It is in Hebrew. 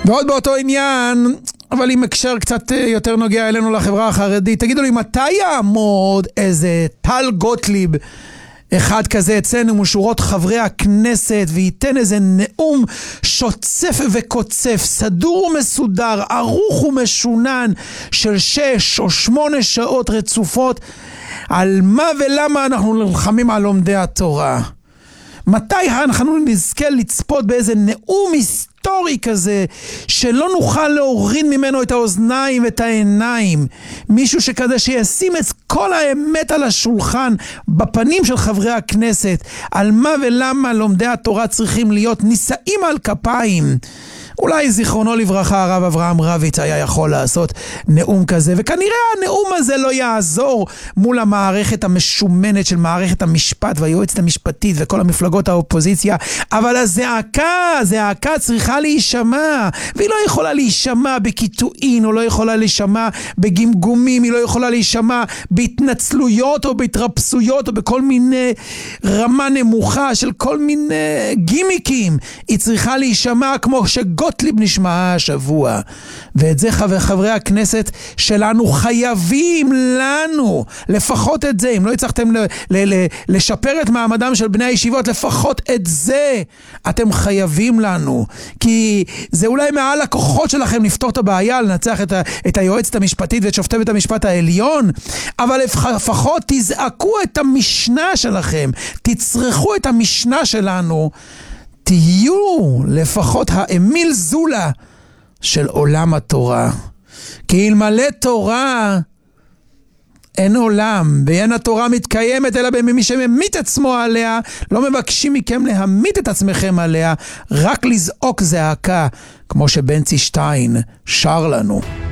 ועוד באותו עניין, אבל עם הקשר קצת יותר נוגע אלינו לחברה החרדית, תגידו לי, מתי יעמוד איזה טל גוטליב אחד כזה אצלנו משורות חברי הכנסת וייתן איזה נאום שוצף וקוצף, סדור ומסודר, ערוך ומשונן של 6 או 8 שעות רצופות על מה ולמה אנחנו נלחמים על לומדי התורה? מתי אנחנו נזכה לצפות באיזה נאום היסטורי כזה שלא נוכל להוריד ממנו את האוזניים ואת העיניים? מישהו שכזה שישים את כל האמת על השולחן בפנים של חברי הכנסת על מה ולמה לומדי התורה צריכים להיות נישאים על כפיים. אולי זיכרונו לברכה הרב אברהם רביץ היה יכול לעשות נאום כזה, וכנראה הנאום הזה לא יעזור מול המערכת המשומנת של מערכת המשפט והיועצת המשפטית וכל המפלגות האופוזיציה, אבל הזעקה צריכה להישמע, והיא לא יכולה להישמע בקיטועין, או לא יכולה להישמע בגמגומים, היא לא יכולה להישמע בהתנצלויות או בהתרפסויות או בכל מיני רמה נמוכה של כל מיני גימיקים. היא צריכה להישמע כמו גוטליב נשמע השבוע, ואת זה חברי הכנסת שלנו חייבים לנו, לפחות את זה. אם לא הצלחתם לשפר את מעמדם של בני הישיבות, לפחות את זה אתם חייבים לנו, כי זה אולי מעל הכוחות שלכם לפתור את הבעיה, לנצח את היועצת המשפטית ואת שופטי בית המשפט העליון, אבל לפחות תזעקו את המשנה שלכם, תצרכו את המשנה שלנו, תהיו לפחות האמיל זולה של עולם התורה. כי אלמלא תורה אין עולם, ואין התורה מתקיימת אלא במי שממית עצמו עליה. לא מבקשים מכם להמית את עצמכם עליה, רק לזעוק זעקה כמו שבנצי שטיין שר לנו.